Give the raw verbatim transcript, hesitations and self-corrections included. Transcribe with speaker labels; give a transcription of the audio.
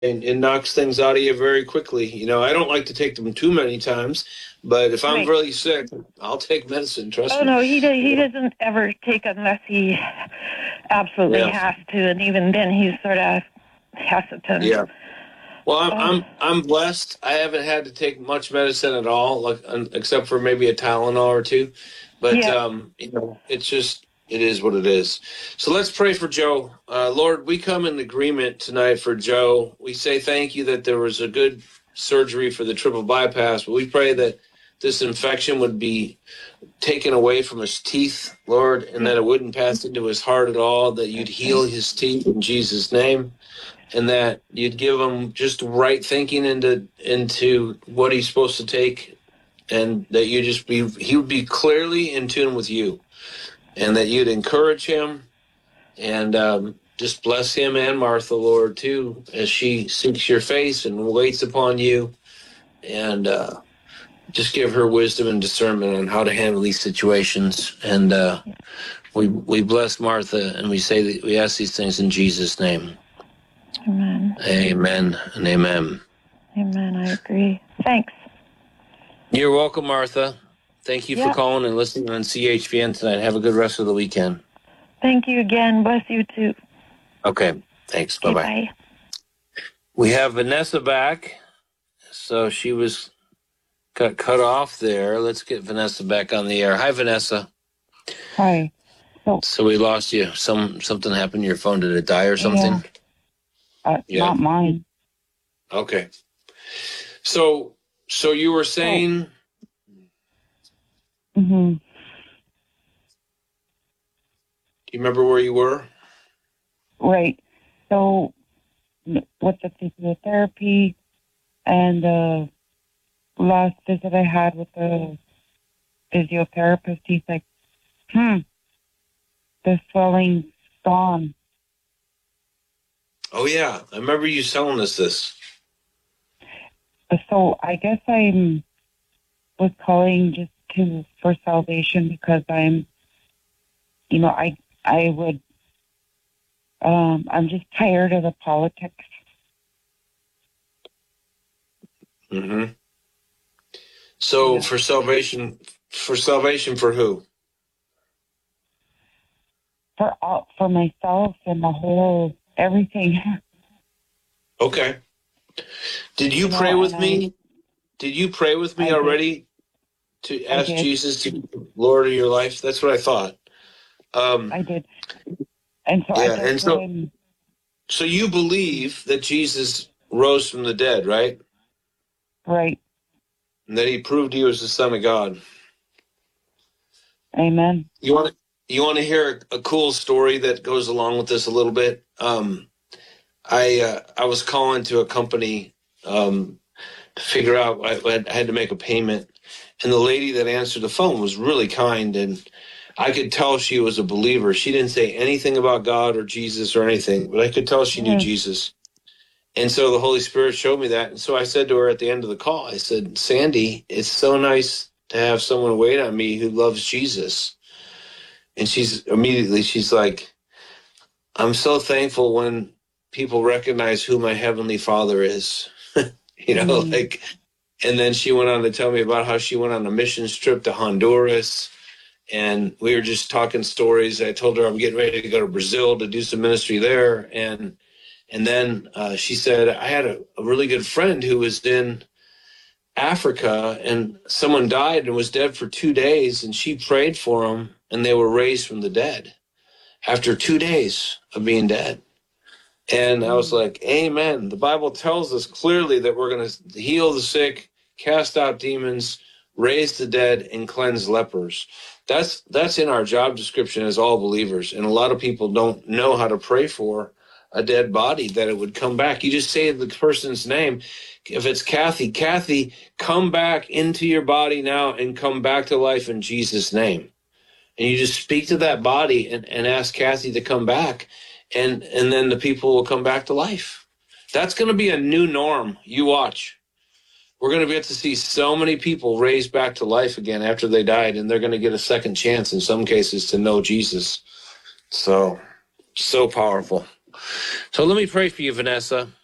Speaker 1: and it knocks things out of you very quickly. You know, I don't like to take them too many times, but if I'm
Speaker 2: Right.
Speaker 1: really sick, I'll take medicine. Trust
Speaker 2: Oh
Speaker 1: me.
Speaker 2: no, he do, he doesn't ever take unless he absolutely
Speaker 1: Yeah.
Speaker 2: has to, and even then he's sort of hesitant.
Speaker 1: Yeah. Well, I'm
Speaker 2: Oh.
Speaker 1: I'm I'm blessed. I haven't had to take much medicine at all, like um, except for maybe a Tylenol or two. But
Speaker 2: Yeah.
Speaker 1: um, you know, it's just it is what it is. So let's pray for Joe. Uh, Lord, we come in agreement tonight for Joe. We say thank you that there was a good surgery for the triple bypass, but we pray that this infection would be taken away from his teeth, Lord, and that it wouldn't pass into his heart at all, that you'd heal his teeth in Jesus' name, and that you'd give him just right thinking into into what he's supposed to take, and that you just be he would be clearly in tune with you, and that you'd encourage him, and um, just bless him and Martha, Lord, too, as she seeks your face and waits upon you, and uh, just give her wisdom and discernment on how to handle these situations. And uh, we we bless Martha, and we say that we ask these things in Jesus' name.
Speaker 2: Amen.
Speaker 1: Amen and amen.
Speaker 2: Amen. I agree. Thanks.
Speaker 1: You're welcome, Martha. Thank you
Speaker 2: Yeah.
Speaker 1: for calling and listening on C H V N tonight. Have a good rest of the weekend.
Speaker 2: Thank you again. Bless you too.
Speaker 1: Okay. Thanks.
Speaker 2: Okay,
Speaker 1: Bye-bye.
Speaker 2: bye.
Speaker 1: We have Vanessa back. So she was got cut off there. Let's get Vanessa back on the air. Hi, Vanessa.
Speaker 3: Hi. So,
Speaker 1: so we lost you. Some something happened to your phone. Did it die or something?
Speaker 3: Yeah. Uh,
Speaker 1: yeah.
Speaker 3: Not mine.
Speaker 1: Okay. So so you were saying...
Speaker 3: Oh. Mm-hmm.
Speaker 1: Do you remember where you were?
Speaker 3: Right. So with the physiotherapy and the last visit I had with the physiotherapist, he's like, hmm, the swelling's gone.
Speaker 1: Oh, yeah. I remember you telling us this.
Speaker 3: So I guess I'm was calling just to for salvation because I'm, you know, I I would, um, I'm just tired of the politics.
Speaker 1: Mm-hmm. So
Speaker 3: Yeah.
Speaker 1: for salvation, for salvation for who?
Speaker 3: For all, for myself and the whole everything.
Speaker 1: Okay. Did you, you pray know, with me? I, Did you pray with me I already did. To ask Jesus to be Lord of your life? That's what I thought. Um,
Speaker 3: I did. And so
Speaker 1: yeah,
Speaker 3: I
Speaker 1: and so,
Speaker 3: I'm,
Speaker 1: so you believe that Jesus rose from the dead, right?
Speaker 3: Right.
Speaker 1: And that he proved he was the Son of God.
Speaker 3: Amen.
Speaker 1: You want to, you want to hear a, a cool story that goes along with this a little bit? Um, I uh, I was calling to a company um, to figure out, I, I had to make a payment, and the lady that answered the phone was really kind, and I could tell she was a believer. She didn't say anything about God or Jesus or anything, but I could tell she knew mm-hmm. Jesus. And so the Holy Spirit showed me that. And so I said to her at the end of the call, I said, Sandy, it's so nice to have someone wait on me who loves Jesus. And she's immediately, she's like, I'm so thankful when people recognize who my Heavenly Father is. you know, mm. like, and then she went on to tell me about how she went on a missions trip to Honduras. And we were just talking stories. I told her I'm getting ready to go to Brazil to do some ministry there. And and then uh, she said, I had a, a really good friend who was in Africa, and someone died and was dead for two days. And she prayed for them, and they were raised from the dead after two days of being dead. And I was like, amen. The Bible tells us clearly that we're going to heal the sick, cast out demons, raise the dead, and cleanse lepers. That's that's in our job description as all believers. And a lot of people don't know how to pray for a dead body, that it would come back. You just say the person's name. If it's Kathy, Kathy, come back into your body now and come back to life in Jesus' name. And you just speak to that body and, and ask Kathy to come back. And, and then the people will come back to life. That's going to be a new norm. You watch. We're going to be able to see so many people raised back to life again after they died, and they're going to get a second chance in some cases to know Jesus. So, so powerful. So let me pray for you, Vanessa.